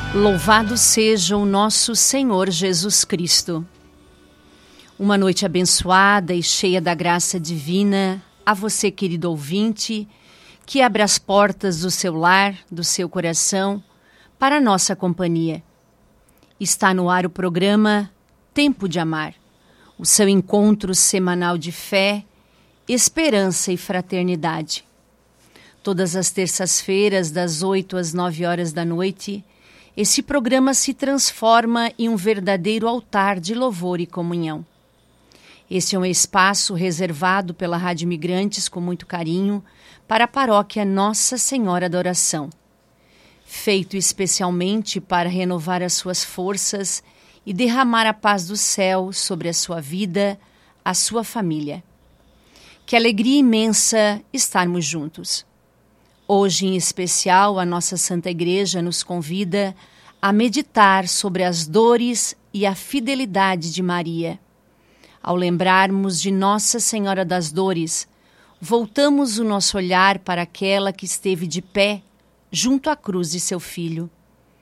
Louvado seja o nosso Senhor Jesus Cristo. Uma noite abençoada e cheia da graça divina a você, querido ouvinte, que abre as portas do seu lar, do seu coração, para a nossa companhia. Está no ar o programa Tempo de Amar, o seu encontro semanal de fé, esperança e fraternidade. Todas as terças-feiras, das 8 às 9 horas da noite, esse programa se transforma em um verdadeiro altar de louvor e comunhão. Este é um espaço reservado pela Rádio Imigrantes com muito carinho para a paróquia Nossa Senhora da Oração, feito especialmente para renovar as suas forças e derramar a paz do céu sobre a sua vida, a sua família. Que alegria imensa estarmos juntos. Hoje, em especial, a nossa Santa Igreja nos convida a meditar sobre as dores e a fidelidade de Maria. Ao lembrarmos de Nossa Senhora das Dores, voltamos o nosso olhar para aquela que esteve de pé junto à cruz de seu filho.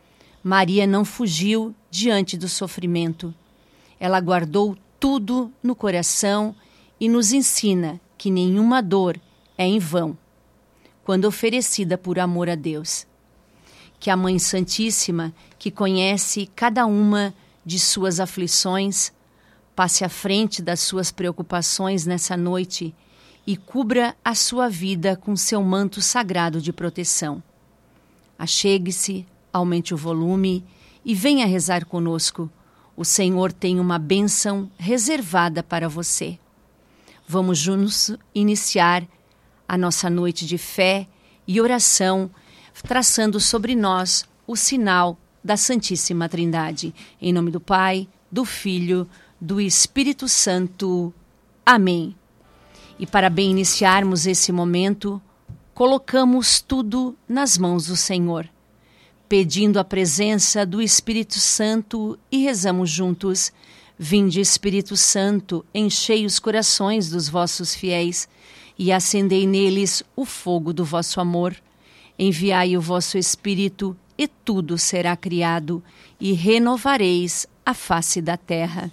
Maria não fugiu diante do sofrimento. Ela guardou tudo no coração e nos ensina que nenhuma dor é em vão, quando oferecida por amor a Deus. Que a Mãe Santíssima, que conhece cada uma de suas aflições, passe à frente das suas preocupações nessa noite e cubra a sua vida com seu manto sagrado de proteção. Achegue-se, aumente o volume e venha rezar conosco. O Senhor tem uma bênção reservada para você. Vamos juntos iniciar a nossa noite de fé e oração, traçando sobre nós o sinal da Santíssima Trindade. Em nome do Pai, do Filho, do Espírito Santo. Amém. E para bem iniciarmos esse momento, colocamos tudo nas mãos do Senhor, pedindo a presença do Espírito Santo e rezamos juntos. Vinde, Espírito Santo, enchei os corações dos vossos fiéis e acendei neles o fogo do vosso amor. Enviai o vosso Espírito e tudo será criado e renovareis a face da terra.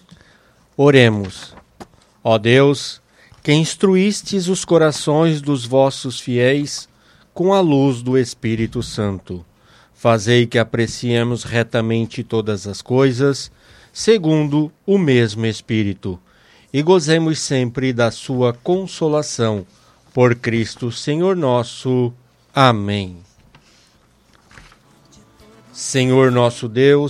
Oremos. Ó Deus, que instruístes os corações dos vossos fiéis com a luz do Espírito Santo, fazei que apreciemos retamente todas as coisas, segundo o mesmo Espírito, e gozemos sempre da sua consolação. Por Cristo Senhor nosso. Amém. Senhor nosso Deus,